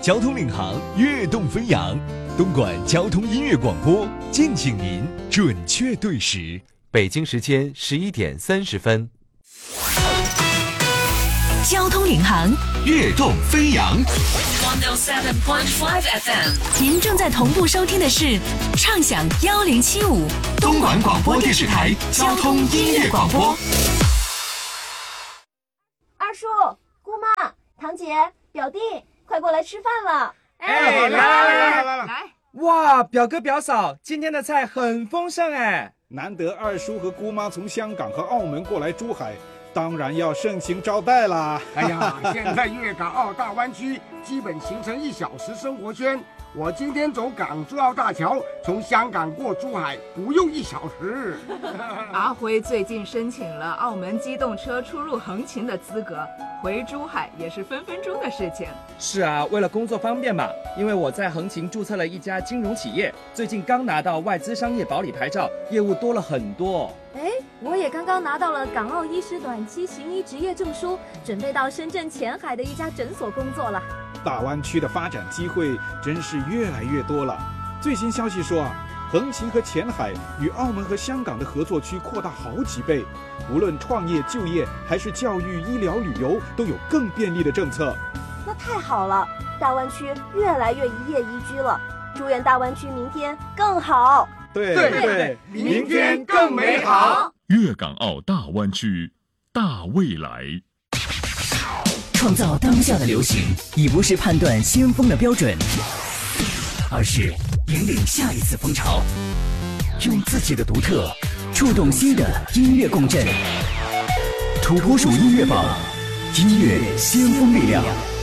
交通领航，跃动飞扬。东莞交通音乐广播，敬请您准确对时。 北京时间11点30分。 交通领航， 跃动飞扬。 107.5 FM， 您正在同步收听的是畅享1075 东莞广播电视台交通音乐广播。 二叔、姑妈、堂姐、表弟，快过来吃饭了！ 哎，来！哇，表哥表嫂，今天的菜很丰盛哎！ 难得二叔和姑妈从香港和澳门过来珠海，当然要盛情招待啦！ 哎呀，现在粤港澳大湾区基本形成1小时生活圈。我今天走港珠澳大桥，从香港过珠海不用1小时。 阿辉最近申请了澳门机动车出入横琴的资格，回珠海也是分分钟的事情。 是啊，为了工作方便嘛，因为我在横琴注册了一家金融企业，最近刚拿到外资商业保理牌照，业务多了很多。 哎，我也刚刚拿到了港澳医师短期行医执业证书，准备到深圳前海的一家诊所工作了。 大湾区的发展机会真是越来越多了。最新消息说啊，横琴和前海与澳门和香港的合作区扩大好几倍，无论创业、就业还是教育、医疗、旅游，都有更便利的政策。 那太好了，大湾区越来越一夜宜居了。祝愿大湾区明天更好。 对， 明天更美好。 粤港澳大湾区，大未来。 创造当下的流行，已不是判断先锋的标准，而是引领下一次风潮，用自己的独特触动新的音乐共振。土拨鼠音乐榜，音乐先锋力量。